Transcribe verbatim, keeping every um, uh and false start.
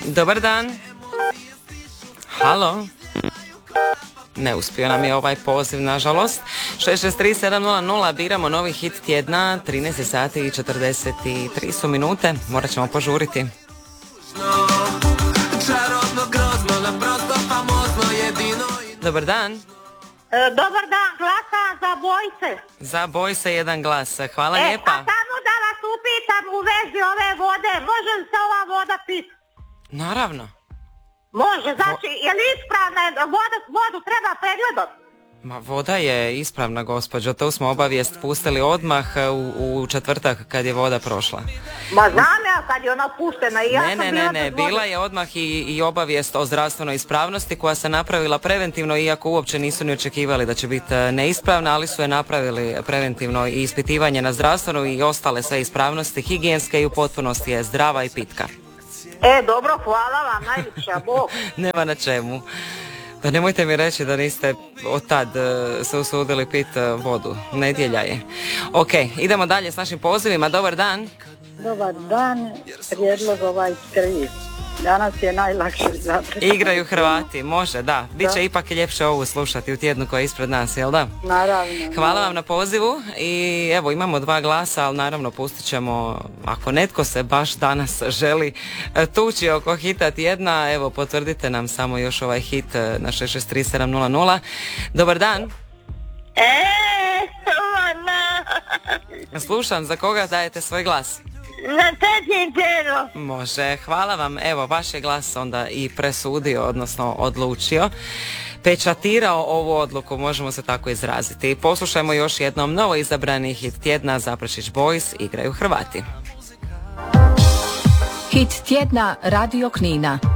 Dobar dan. Halo. Ne uspio nam je ovaj poziv, nažalost. šest šest tri sedam nula nula, biramo novi hit tjedna, trinaest sati i četrdeset tri su minute, morat ćemo požuriti. Dobar dan. E, dobar dan, glasa za Bojse. Za Bojse jedan glas, hvala e, lijepa. A samo da vas upitam u vezi ove vode, može li se ova voda piti? Naravno. Može, znači, je li ispravna, voda, vodu treba pregledati? Ma voda je ispravna, gospođo, tu smo obavijest pustili odmah u, u četvrtak kad je voda prošla. Ma znam ja kad je ona puštena i ja ne, sam ne, bila ne, ne, bez vode. bila je odmah i, i obavijest o zdravstvenoj ispravnosti koja se napravila preventivno, iako uopće nisu ni očekivali da će biti neispravna, ali su je napravili preventivno i ispitivanje na zdravstvenu i ostale sve ispravnosti higijenske i u potpunosti je zdrava i pitka. E, dobro, hvala vam, najljepša, Bog. Nema na čemu. Pa nemojte mi reći da niste od tad uh, se usudili pit uh, vodu. Nedjelja je. Ok, idemo dalje s našim pozivima. Dobar dan. Dobar dan, prijedlog ovaj kriv. Danas je najlakše zapravo. Igraju Hrvati, može, da. Biće da. Ipak ljepše ovu slušati u tjednu koja je ispred nas, jel da? Naravno. Hvala vam na pozivu i evo imamo dva glasa, ali naravno pustit ćemo, ako netko se baš danas želi tući oko hita tjedna, evo potvrdite nam samo još ovaj hit na šest šest tri sedam nula nula. Dobar dan. E, ona. Slušam, za koga dajete svoj glas? Na tetničero. Može, hvala vam. Evo, vaš je glas onda i presudio, odnosno odlučio, pečatirao ovu odluku, možemo se tako izraziti. Poslušajmo još jednom novo izabrani hit tjedna, Zaprešić Boys, Igraju Hrvati. Hit tjedna Radio Knina.